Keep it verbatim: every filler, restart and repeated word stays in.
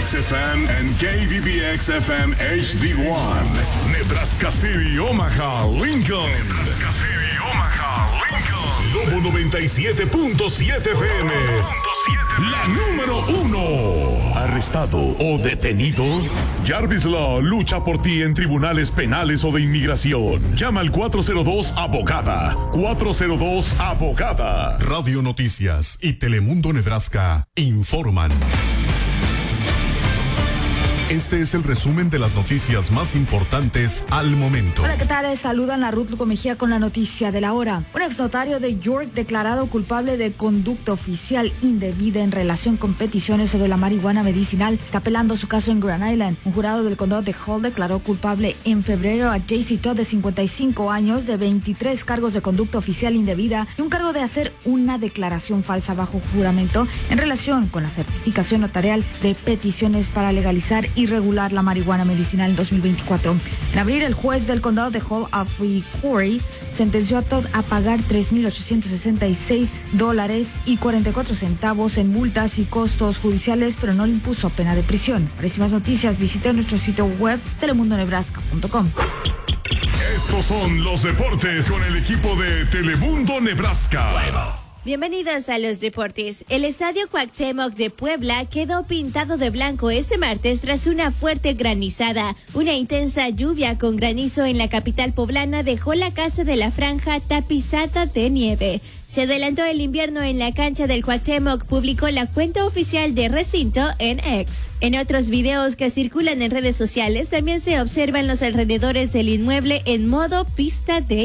X F M and K B B X F M H D one. Nebraska City, Omaha, Lincoln. Nebraska City, Omaha, Lincoln. Lobo noventa y siete punto siete F M. La número uno. ¿Arrestado o detenido? Jarvis Law lucha por ti en tribunales penales o de inmigración. Llama al cuatro cero dos abogada. cuatro cero dos abogada. Radio Noticias y Telemundo Nebraska informan. Este es el resumen de las noticias más importantes al momento. Hola, ¿qué tal? Les saludan a Ruth Luco Mejía con la noticia de la hora. Un exnotario de York declarado culpable de conducta oficial indebida en relación con peticiones sobre la marihuana medicinal está apelando su caso en Grand Island. Un jurado del condado de Hull declaró culpable en febrero a J C Todd, de cincuenta y cinco años, de veintitrés cargos de conducta oficial indebida y un cargo de hacer una declaración falsa bajo juramento en relación con la certificación notarial de peticiones para legalizar y regular la marihuana medicinal en dos mil veinticuatro. En abril, el juez del condado de Hull, Alfred Corey, sentenció a Todd a pagar tres mil ochocientos sesenta y seis dólares y cuarenta y cuatro centavos en multas y costos judiciales, pero no le impuso pena de prisión. Para más noticias, visite nuestro sitio web telemundo nebraska punto com. Estos son los deportes con el equipo de Telemundo Nebraska. Bienvenidos a los deportes. El Estadio Cuauhtémoc de Puebla quedó pintado de blanco este martes tras una fuerte granizada. Una intensa lluvia con granizo en la capital poblana dejó la Casa de la Franja tapizada de nieve. Se adelantó el invierno en la cancha del Cuauhtémoc, publicó la cuenta oficial de recinto en X. En otros videos que circulan en redes sociales también se observan los alrededores del inmueble en modo pista de